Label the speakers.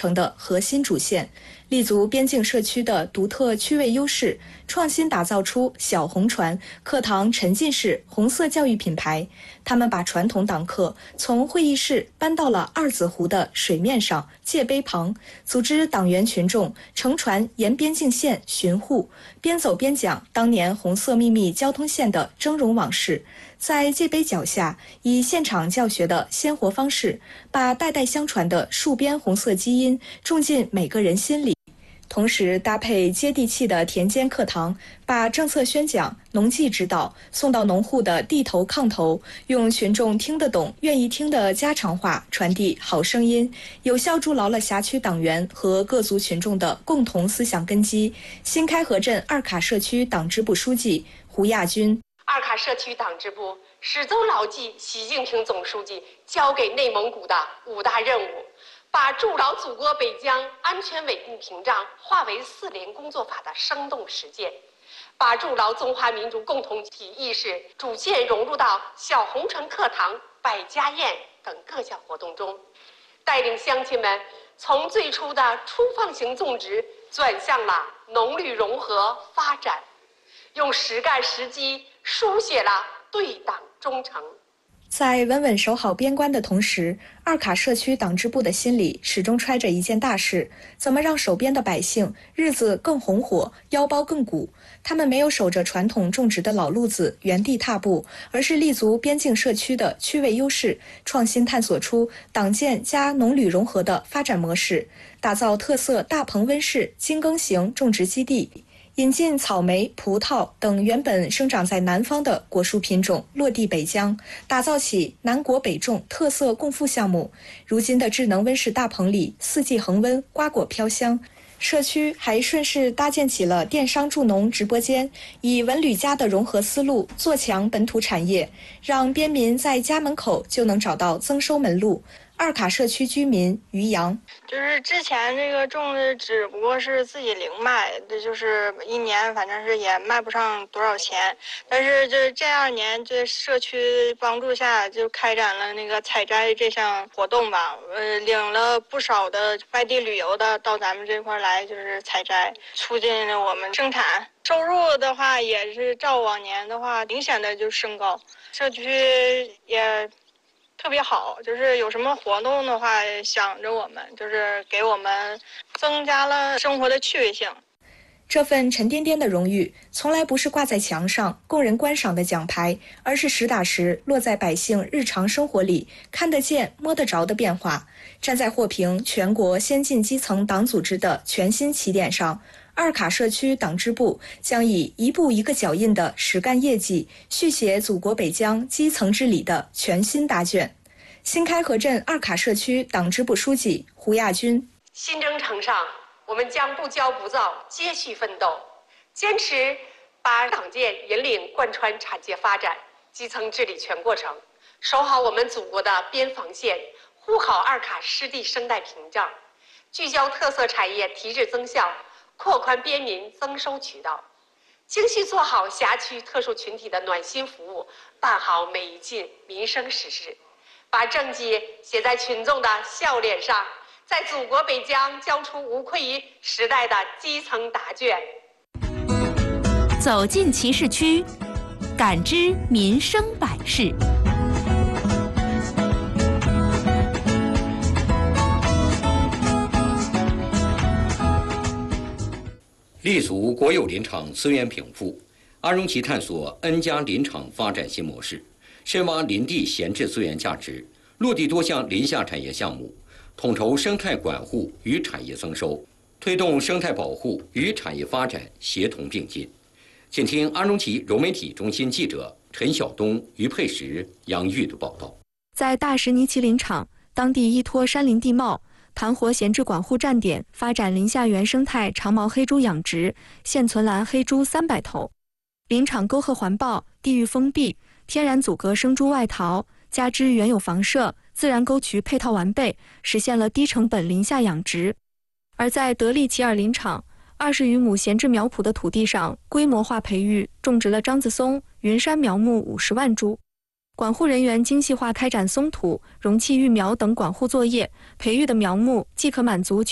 Speaker 1: 程的核心主线，立足边境社区的独特区位优势，创新打造出小红船课堂沉浸式红色教育品牌。他们把传统党课从会议室搬到了二子湖的水面上界碑旁，组织党员群众乘船沿边境线巡护，边走边讲当年红色秘密交通线的峥嵘往事。在界碑脚下，以现场教学的鲜活方式，把代代相传的戍边红色基因种进每个人心里。同时搭配接地气的田间课堂，把政策宣讲、农技指导送到农户的地头炕头，用群众听得懂、愿意听的家常话传递好声音，有效筑牢了辖区党员和各族群众的共同思想根基。新开河镇二卡社区党支部书记胡亚军：
Speaker 2: 二卡社区党支部始终牢记习近平总书记交给内蒙古的5大任务，把筑牢祖国北疆安全稳定屏障化为4联工作法的生动实践，把筑牢中华民族共同体意识逐渐融入到小红船课堂、百家宴等各项活动中，带领乡亲们从最初的粗放型种植转向了农旅融合发展，用实干实基书写了对党忠诚。
Speaker 1: 在稳稳守好边关的同时，二卡社区党支部的心里始终揣着一件大事：怎么让守边的百姓日子更红火，腰包更鼓。他们没有守着传统种植的老路子原地踏步，而是立足边境社区的区位优势，创新探索出党建加农旅融合的发展模式，打造特色大棚温室精耕型种植基地，引进草莓、葡萄等原本生长在南方的果树品种落地北疆，打造起南果北种特色共富项目。如今的智能温室大棚里，四季恒温，瓜果飘香。社区还顺势搭建起了电商助农直播间，以文旅家的融合思路做强本土产业，让边民在家门口就能找到增收门路。二卡社区居民于洋：
Speaker 3: 就是之前这个种的只不过是自己零卖，这就是一年反正是也卖不上多少钱。但是这2年这社区帮助下，就开展了那个采摘这项活动吧。领了不少的外地旅游的到咱们这块来，就是采摘，促进了我们生产。收入的话也是照往年的话明显的就升高，社区也特别好，就是有什么活动的话想着我们，就是给我们增加了生活的趣味性。
Speaker 1: 这份沉甸甸的荣誉从来不是挂在墙上供人观赏的奖牌，而是实打实落在百姓日常生活里看得见摸得着的变化。站在获评全国先进基层党组织的全新起点上，二卡社区党支部将以一步一个脚印的实干业绩，续写祖国北疆基层治理的全新答卷。新开河镇二卡社区党支部书记胡亚军：
Speaker 2: 新征程上，我们将不骄不躁，接续奋斗，坚持把党建引领贯穿产业发展、基层治理全过程，守好我们祖国的边防线，护好二卡湿地生态屏障，聚焦特色产业提质增效，扩宽边民增收渠道，精细做好辖区特殊群体的暖心服务，办好每一件民生实事，把政绩写在群众的笑脸上，在祖国北疆交出无愧于时代的基层答卷。
Speaker 4: 走进其市区，感知民生百事。
Speaker 5: 立足国有林场资源禀赋，阿荣旗探索 N+ 林场发展新模式，深挖林地闲置资源价值，落地多项林下产业项目，统筹生态管护与产业增收，推动生态保护与产业发展协同并进。请听阿荣旗融媒体中心记者陈晓东、于佩石、杨玉的报道。
Speaker 6: 在大石泥旗林场，当地依托山林地貌，盘活闲置管护站点，发展林下原生态长毛黑猪养殖，现存栏黑猪300头。林场沟壑环抱，地域封闭，天然阻隔生猪外逃，加之原有房舍、自然沟渠配套完备，实现了低成本林下养殖。而在德利齐尔林场，20余亩闲置苗圃的土地上，规模化培育种植了樟子松、云杉苗木50万株。管护人员精细化开展松土、容器育苗等管护作业，培育的苗木既可满足